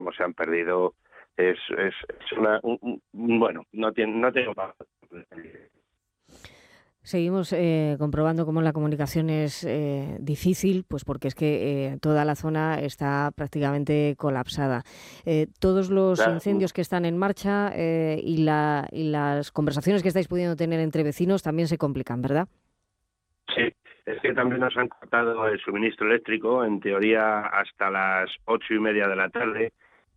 como se han perdido, es bueno, no tengo palabras. Seguimos comprobando cómo la comunicación es difícil, pues porque es que toda la zona está prácticamente colapsada. Todos los incendios que están en marcha y las conversaciones que estáis pudiendo tener entre vecinos también se complican, ¿verdad? Sí, es que también nos han cortado el suministro eléctrico, en teoría hasta las 8:30 de la tarde.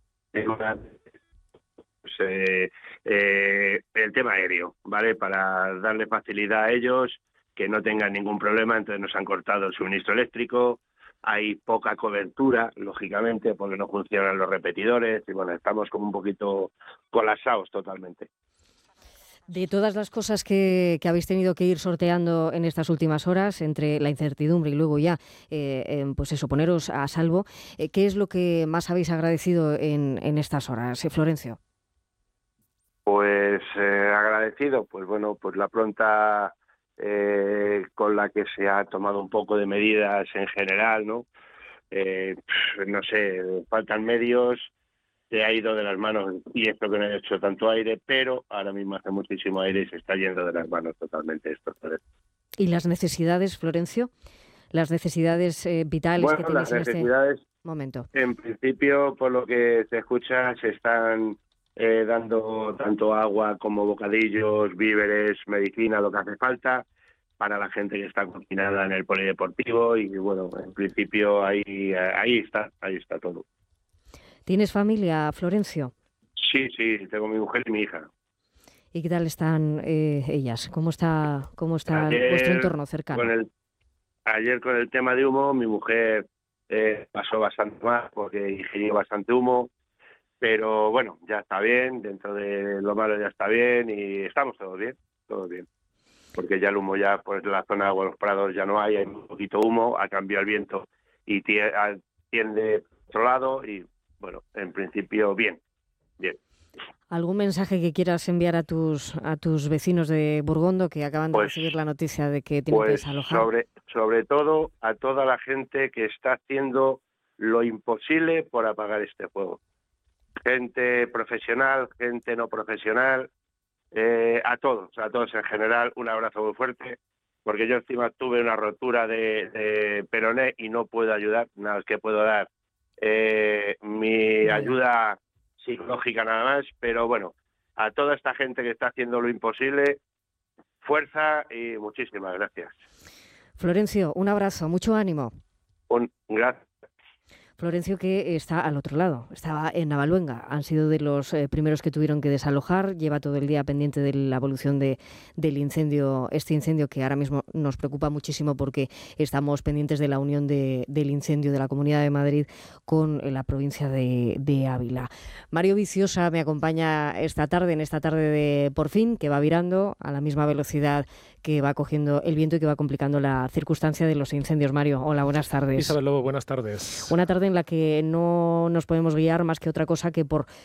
El tema aéreo, ¿vale? Para darle facilidad a ellos, que no tengan ningún problema, entonces nos han cortado el suministro eléctrico, hay poca cobertura, lógicamente, porque no funcionan los repetidores, y bueno, estamos como un poquito colapsados totalmente. De todas las cosas que habéis tenido que ir sorteando en estas últimas horas, entre la incertidumbre y luego ya, pues eso, poneros a salvo, ¿qué es lo que más habéis agradecido en estas horas, Florencio? Pues agradecido, pues bueno, pues la pronta con la que se ha tomado un poco de medidas en general, ¿no? No sé, faltan medios, se ha ido de las manos y esto que no he hecho tanto aire, pero ahora mismo hace muchísimo aire y se está yendo de las manos totalmente esto. ¿Y las necesidades, Florencio? Las necesidades vitales que tenéis en este momento. En principio, por lo que se escucha, se están dando tanto agua como bocadillos, víveres, medicina, lo que hace falta para la gente que está confinada en el polideportivo y bueno, en principio ahí está todo. ¿Tienes familia, Florencio? Sí, tengo mi mujer y mi hija. ¿Y qué tal están ellas? ¿Cómo está vuestro entorno cercano? Ayer con el tema de humo, mi mujer pasó bastante más porque ingirió bastante humo, pero bueno, ya está bien, dentro de lo malo ya está bien y estamos todos bien, porque ya el humo ya, pues la zona de los prados ya no hay un poquito humo, ha cambiado el viento y tiende por otro lado y bueno, en principio bien. ¿Algún mensaje que quieras enviar a tus vecinos de Burgondo que acaban de recibir la noticia de que tienen que desalojar? Sobre todo a toda la gente que está haciendo lo imposible por apagar este fuego. Gente profesional, gente no profesional, a todos en general, un abrazo muy fuerte, porque yo encima tuve una rotura de peroné y no puedo ayudar, nada más que puedo dar mi ayuda psicológica nada más, pero bueno, a toda esta gente que está haciendo lo imposible, fuerza y muchísimas gracias. Florencio, un abrazo, mucho ánimo. Gracias. Florencio, que está al otro lado, estaba en Navaluenga. Han sido de los primeros que tuvieron que desalojar. Lleva todo el día pendiente de la evolución del incendio, este incendio que ahora mismo nos preocupa muchísimo porque estamos pendientes de la unión del incendio de la Comunidad de Madrid con la provincia de Ávila. Mario Viciosa me acompaña en esta tarde de Por Fin, que va virando a la misma velocidad que va cogiendo el viento y que va complicando la circunstancia de los incendios. Mario, hola, buenas tardes. Isabel Lobo, buenas tardes. Una tarde en la que no nos podemos guiar más que otra cosa que por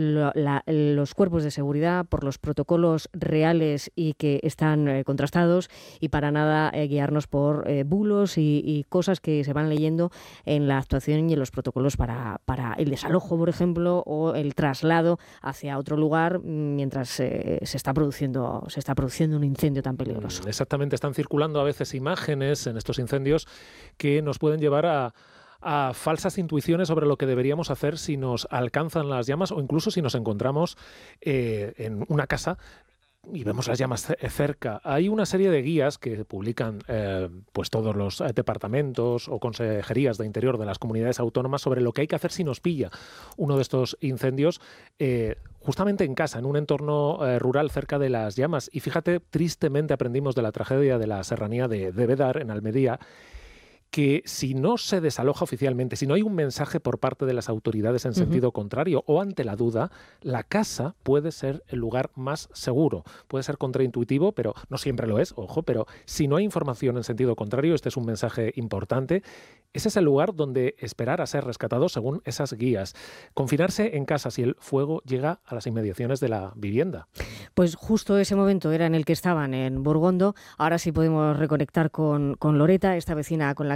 los cuerpos de seguridad, por los protocolos reales y que están contrastados y para nada guiarnos por bulos y cosas que se van leyendo en la actuación y en los protocolos para el desalojo, por ejemplo, o el traslado hacia otro lugar mientras se está produciendo un incendio tan peligroso. Exactamente, están circulando a veces imágenes en estos incendios que nos pueden llevar a falsas intuiciones sobre lo que deberíamos hacer si nos alcanzan las llamas o incluso si nos encontramos en una casa y vemos las llamas cerca. Hay una serie de guías que publican pues todos los departamentos o consejerías de interior de las comunidades autónomas sobre lo que hay que hacer si nos pilla uno de estos incendios justamente en casa, en un entorno rural cerca de las llamas. Y fíjate, tristemente aprendimos de la tragedia de la serranía de Bédar, en Almería, que si no se desaloja oficialmente, si no hay un mensaje por parte de las autoridades en sentido contrario o ante la duda, la casa puede ser el lugar más seguro. Puede ser contraintuitivo, pero no siempre lo es, ojo, pero si no hay información en sentido contrario, este es un mensaje importante, ese es el lugar donde esperar a ser rescatado según esas guías. Confinarse en casa si el fuego llega a las inmediaciones de la vivienda. Pues justo ese momento era en el que estaban en Burgondo. Ahora sí podemos reconectar con Loreta, esta vecina con la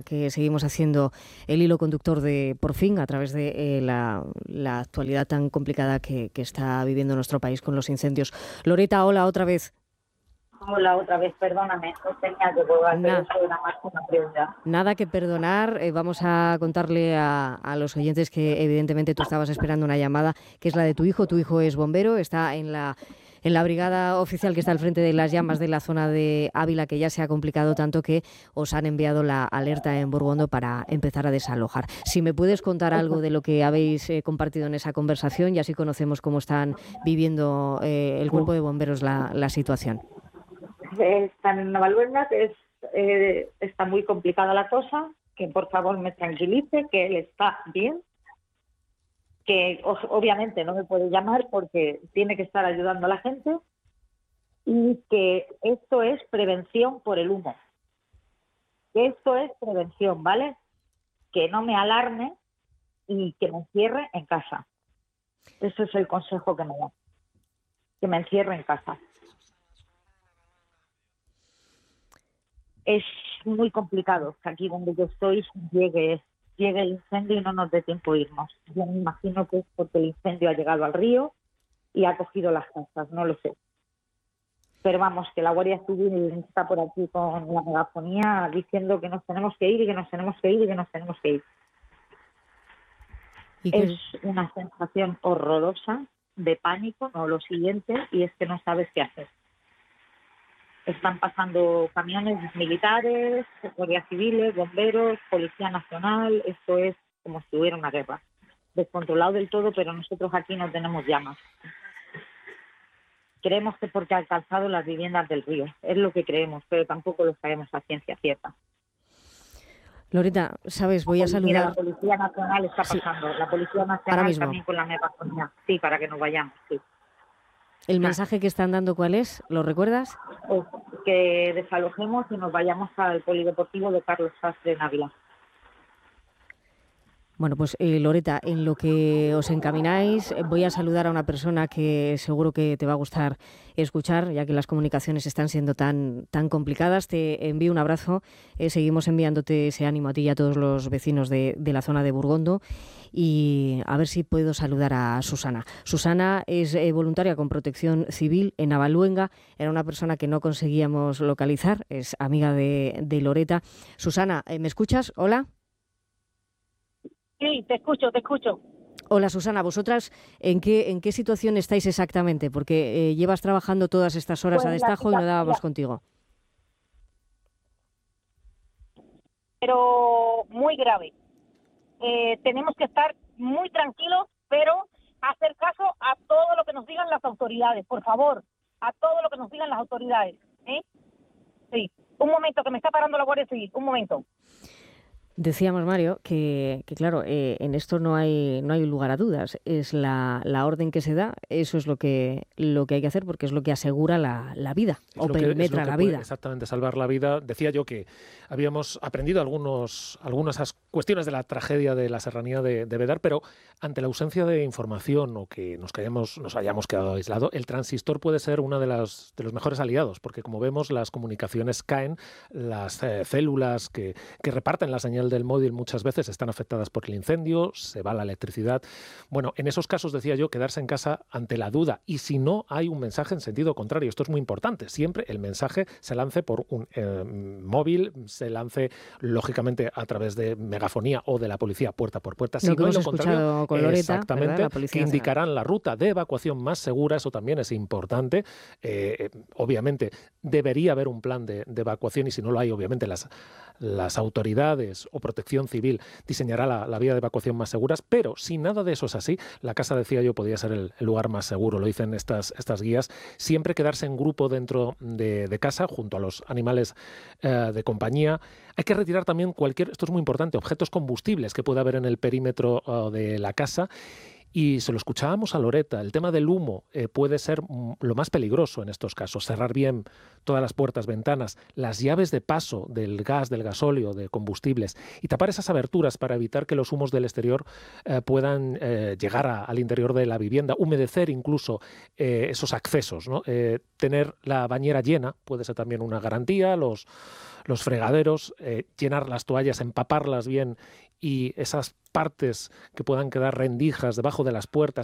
que seguimos haciendo el hilo conductor de Por Fin a través de la actualidad tan complicada que está viviendo nuestro país con los incendios. Loreta, hola otra vez. Hola otra vez, perdóname, no tenía que colgar, pero eso era más una prioridad. Nada que perdonar, vamos a contarle a los oyentes que evidentemente tú estabas esperando una llamada, que es la de tu hijo. Tu hijo es bombero, está en la brigada oficial que está al frente de las llamas de la zona de Ávila, que ya se ha complicado tanto que os han enviado la alerta en Burgondo para empezar a desalojar. Si me puedes contar algo de lo que habéis compartido en esa conversación, y así conocemos cómo están viviendo el cuerpo de bomberos la situación. Están en Navalluenga, que está muy complicada la cosa, que por favor me tranquilice, que él está bien, que obviamente no me puede llamar porque tiene que estar ayudando a la gente, y que esto es prevención por el humo. Esto es prevención, ¿vale? Que no me alarme y que me encierre en casa. Ese es el consejo que me da. Que me encierre en casa. Es muy complicado que aquí donde yo estoy llegue el incendio y no nos dé tiempo a irnos. Yo me imagino que es porque el incendio ha llegado al río y ha cogido las casas, no lo sé. Pero vamos, que la Guardia Civil está por aquí con la megafonía diciendo que nos tenemos que ir y que nos tenemos que ir y que nos tenemos que ir. Es una sensación horrorosa de pánico, no lo siguiente, y es que no sabes qué hacer. Están pasando camiones militares, guardias civiles, bomberos, Policía Nacional. Esto es como si hubiera una guerra. Descontrolado del todo, pero nosotros aquí no tenemos llamas. Creemos que porque ha alcanzado las viviendas del río. Es lo que creemos, pero tampoco lo sabemos a ciencia cierta. Loreta, sabes, voy a saludar... Mira, la Policía Nacional está pasando. Sí. La Policía Nacional también con la megafonía. Sí, para que nos vayamos, sí. ¿El mensaje que están dando cuál es? ¿Lo recuerdas? Pues que desalojemos y nos vayamos al polideportivo de Carlos Sastre en Ávila. Bueno, pues Loreta, en lo que os encamináis, voy a saludar a una persona que seguro que te va a gustar escuchar, ya que las comunicaciones están siendo tan complicadas. Te envío un abrazo, seguimos enviándote ese ánimo a ti y a todos los vecinos de la zona de Burgondo, y a ver si puedo saludar a Susana. Susana es voluntaria con Protección Civil en Navalluenga, era una persona que no conseguíamos localizar, es amiga de Loreta. Susana, ¿me escuchas? Hola. Sí, te escucho. Hola Susana, ¿vosotras en qué situación estáis exactamente? Porque llevas trabajando todas estas horas a destajo y no dábamos contigo. Pero muy grave. Tenemos que estar muy tranquilos, pero hacer caso a todo lo que nos digan las autoridades, por favor, a todo lo que nos digan las autoridades. Sí, un momento, que me está parando la Guardia Civil, un momento. Decíamos, Mario, que claro, en esto no hay lugar a dudas. Es la orden que se da, eso es lo que hay que hacer, porque es lo que asegura la vida, o perimetra la vida. Exactamente, salvar la vida. Decía yo que habíamos aprendido algunas cuestiones de la tragedia de la serranía de Bedar, pero ante la ausencia de información o que nos hayamos quedado aislados, el transistor puede ser uno de los mejores aliados, porque como vemos las comunicaciones caen, las células que reparten la señal del móvil muchas veces están afectadas por el incendio, se va la electricidad. Bueno, en esos casos, decía yo, quedarse en casa ante la duda, y si no hay un mensaje en sentido contrario. Esto es muy importante. Siempre el mensaje se lance por un móvil, se lance lógicamente a través de megafonía o de la policía puerta por puerta. Si lo que no hemos hay lo escuchado con Loreta, exactamente, ¿verdad? que indicarán la ruta de evacuación más segura. Eso también es importante. Obviamente debería haber un plan de evacuación, y si no lo hay, obviamente las autoridades o Protección Civil diseñará la vía de evacuación más seguras, pero si nada de eso es así, la casa, decía yo, podría ser el lugar más seguro. Lo dicen estas guías. Siempre quedarse en grupo dentro de casa, junto a los animales de compañía. Hay que retirar también esto es muy importante, objetos combustibles que pueda haber en el perímetro de la casa. Y se lo escuchábamos a Loreta, el tema del humo puede ser lo más peligroso en estos casos. Cerrar bien todas las puertas, ventanas, las llaves de paso del gas, del gasóleo, de combustibles, y tapar esas aberturas para evitar que los humos del exterior puedan llegar al interior de la vivienda. Humedecer incluso esos accesos, ¿no? Tener la bañera llena puede ser también una garantía. Los los fregaderos, llenar las toallas, empaparlas bien y esas partes que puedan quedar rendijas debajo de las puertas